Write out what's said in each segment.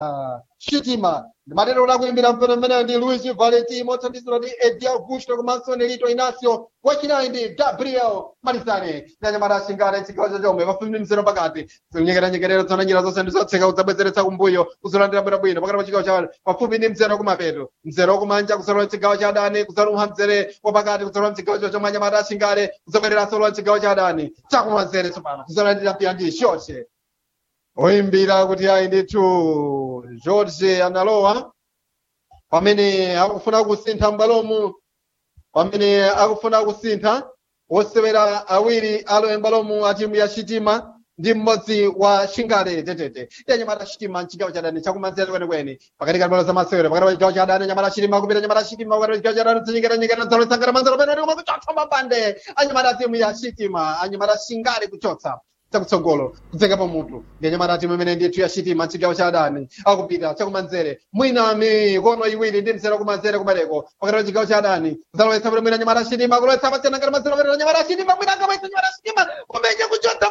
Shitima matero la kuimbira mpeno mmene ndi Luis Valentino mothandizira ndi Eddie Augusto komanso Nelito Inacio wachinayi ndi Gabriel Marizane nanyamata asingana chigawo chomwe pafupi mzero pakati nyekeranyekero tsona njira zonse ndizotseka kudzabwezeretsa kumbuyo kuzolandira bwinobwino pakati pa chigawo cha pafupi ndi mzero kumapeto mzero kumanja kuzalowa chigawo cha adani kuzalowa mzere wapakati kuzalowa chigawo chomwe anyamata asingale kuzabwerera solo chigawo cha adani chakumanzere tsopano kuzolandira pia ndi shoshe oimbira kuti ayi ndithu George analowa pamene akufuna kusintha m'balomu pamene akufuna kusintha osewera awiri alowe m'balomu a timu ya Shitima ndi mmodzi wa Shingale tetete yanyamata Shitima mchigawo cha adani chakumanzere kwenikweni pakati ka balo za masewero pakati pa chigawo cha adani nyamata Shitima kupita nyamata Shitima pakati pa chigawo cha adani tsinyikera nzalo sangara manzalo pene koma kuchotsa mapande anyamata timu ya Shitima anyamata Shingale kuchotsa chakutsogolo kudzenga pa mutu nyamata timu imene ndithu ya Shitima mchigawo cha adani akupita chakumanzere mwina mikono iwiri ndi mzere kumanzere kumaleko pakati pa chigawo cha adani zalowetsa pene mwina nyamata Shitima kulowetsa pasiyana ngati manzere pene nyamata Shitima mwina akapaitsa nyamata Shitima kumenye kuchotsa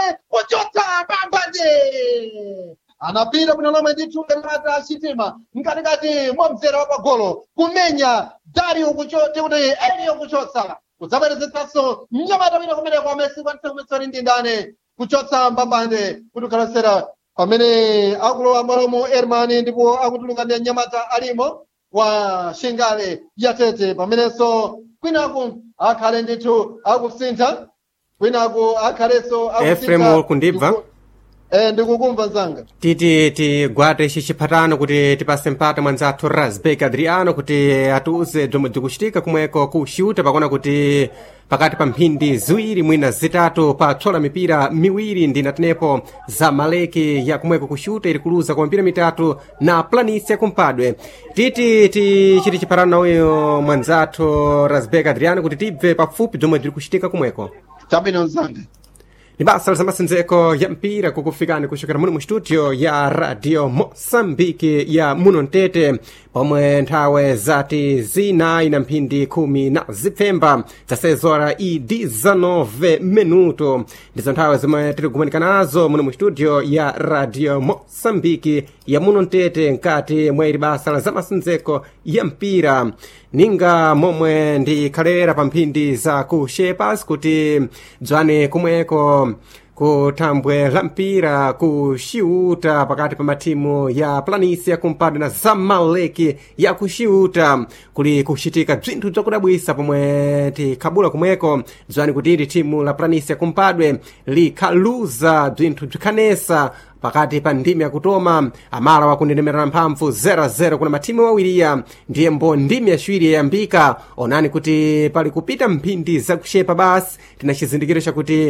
pambanje anapita bwino lomwe ndithu nyamata Shitima mkatikati mwa mzere wa pagolo kumenya Dario kuchoti kuti Elio kuchotsa kudzabwerezetsanso mnyamata wina kumene kwa Messi kwanisekumetsoni ndi ndane kuchotsa mbambande kuti ukhalasera pamene akulowa m'balomo Hermani ndipo akutuluka ndi anyamata alimo wa Shingale yatete pamenenso kwinaku akhale ndithu akusintha kwinaku akhalenso Efrem kundibva ndikukumva nzanga titi tigwate chiphatano kuti tipase mpata mwanzathu Razbek Adriano kuti atiuze zomwe zikuchitika kumweko kushuta pakona kuti pakati pa mphindi ziwiri mwina zitatu patsola mipira miwiri ndi natenepo za maleki ya kumweko kushuta ili kuluza kwa mipira mitatu na Planície kumpadwe titi tichiti chiphatano na uyo mwanzathu Razbek Adriano kuti tibve pafupi zomwe zili kuchitika kumweko chabwino nzanga ni basa la masendzeko ya mpira kukufikani kuchokera muno mu studio ya Radio Moçambique ya muno Ntete pomwe nthawe zati zinayi na mphindi 10 na zipfemba zasezora i 19 minuto ndizo nthawe zomwe tiri kugumanika nazo muno mu studio ya Radio Moçambique ya muno Ntete nkati mwa ili basa la masendzeko ya mpira ninga momwe ndikhalera pa mphindi za kushepas kuti dzwane kumweko kuthambwe la mpira kuxiuta pakati pa matimu ya Planície kumpadwe na Zamaleki ya kuxiuta kuli kuchitika bzinthu bzakudabwisa pomwe tikhabula kumweko dzwani kuti ili timu la Planície kumpadwe likhaluza bzinthu bzikhanesa pakati pa ndimi yakutoma amala wakunendemerera mphamvu 0-0 kuna matimu wawiriya ndiye mbo ndimi yaciwiri yayambika onani kuti pali kupita mphindi zakushepa basi tina chizindikiro chakuti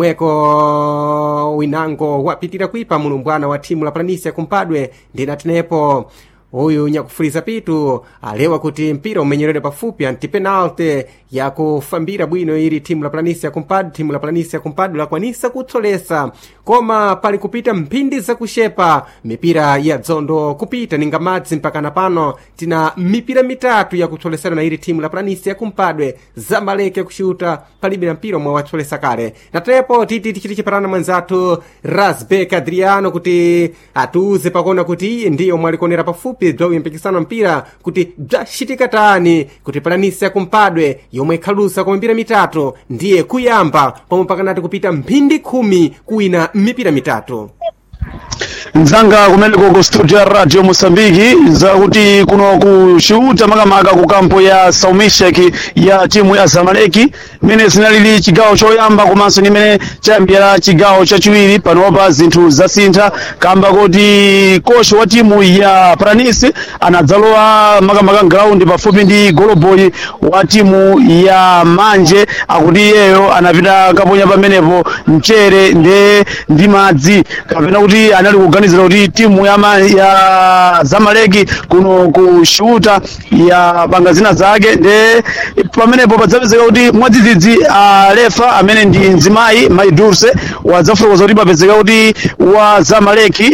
kumweko winango wapitira kuipa mulumbwana wa timu la Planície kumpadwe ndinatenepo uyu nyakufuriza pitu alewa kuti mpira umenyeredwe pafupi antipenalty yakufambira bwino ili timu la Planície kumpadwe lakwanisa kutsolesa koma pali kupita mphindi zakushepa mipira ya dzondo kupita ninga madzi mpakana pano tina mipira mitatu yakutsolesana na ili timu la Planície kumpadwe Zamaleki yakushuta palibe na mpira omwe watsolesa kale natepo titi tichiti chipatana mwanzathu Razbek Adriano kuti atuze pakona kuti iye ndiyo mwalikonera pafupi bzawi mpikisano mpira kuti bzachitika tani kuti Planície kumpadwe yomwe ikhalusa kwa mipira mitatu ndiye kuyamba pomwe pakanati kupita mphindi 10 kuwina mipira mitatu nzanga kumene ku studio ya Radio Moçambique zakuti kuno kushuta makamaka ku kampo ya Saumishek ya timu ya Zamaleki mene zinalili chigawo choyamba komanso nimene chayambira chigawo chachiwiri panopa zinthu zasintha kamba kuti kocha wa timu ya Planície anadzalowa makamaka ground pafupi ndi goloboi wa timu ya Manje akuti iyeyo anapita kaponya pamenepo mchere ndi madzi kapena kuti anali kuganizira kuti timu ya Zamaleki kuno kushuta ya panga zina zake nde pamenepo padzapezeka kuti mwadzidzidzi alefa amene ndi Nzimayi Maidurse wadzafotokoza kuti papezeka kuti wa Zamaleki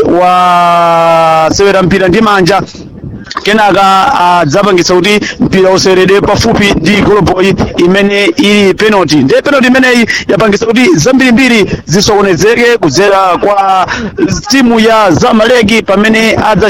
wa sewera mpira ndi manja kenaka adzapangitsa kuti mpira useweredwe pafupi ndi goloboi imene ili penalty nde penalty imeneyi yapangitsa kuti zambirimbiri zisokonezeke kudzera kwa timu ya Zamaleki pamene